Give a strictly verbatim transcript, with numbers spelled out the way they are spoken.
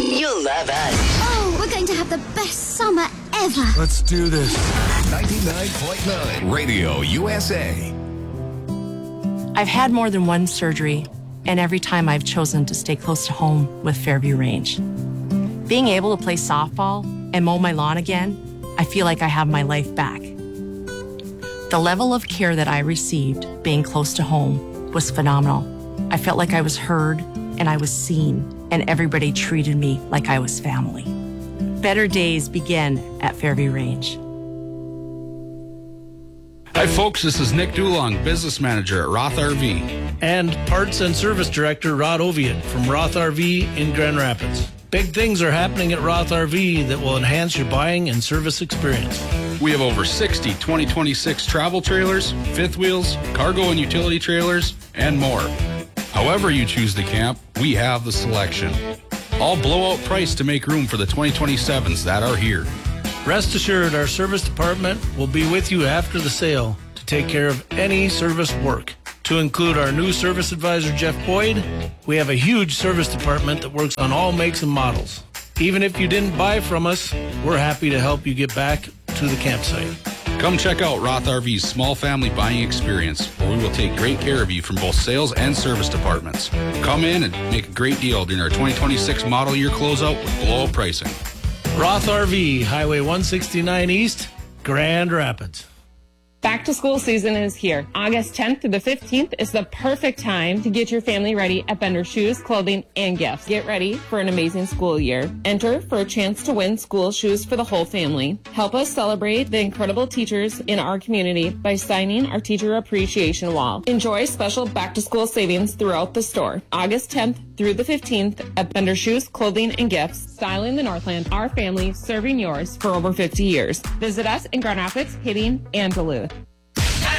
You'll love us. Oh, we're going to have the best summer ever. Let's do this. ninety-nine point nine Radio U S A. I've had more than one surgery, and every time I've chosen to stay close to home with Fairview Range. Being able to play softball and mow my lawn again, I feel like I have my life back. The level of care that I received being close to home was phenomenal. I felt like I was heard and I was seen, and everybody treated me like I was family. Better days begin at Fairview Range. Hi folks, this is Nick Dulong, Business Manager at Roth R V. And Parts and Service Director Rod Oviatt from Roth R V in Grand Rapids. Big things are happening at Roth R V that will enhance your buying and service experience. We have over sixty twenty twenty-six travel trailers, fifth wheels, cargo and utility trailers, and more. However you choose to camp, we have the selection. All blowout price to make room for the twenty twenty-sevens that are here. Rest assured, our service department will be with you after the sale to take care of any service work. To include our new service advisor, Jeff Boyd, we have a huge service department that works on all makes and models. Even if you didn't buy from us, we're happy to help you get back to the campsite. Come check out Roth R V's small family buying experience, where we will take great care of you from both sales and service departments. Come in and make a great deal during our twenty twenty-six model year closeout with blowout pricing. Roth R V, Highway one sixty-nine East, Grand Rapids. Back to school season is here. August tenth through the fifteenth is the perfect time to get your family ready at Bender Shoes, Clothing, and Gifts. Get ready for an amazing school year. Enter for a chance to win school shoes for the whole family. Help us celebrate the incredible teachers in our community by signing our Teacher Appreciation Wall. Enjoy special back-to-school savings throughout the store. August tenth through the fifteenth at Bender Shoes, Clothing, and Gifts. Styling the Northland, our family serving yours for over fifty years. Visit us in Grand Rapids, Hibbing, and Duluth.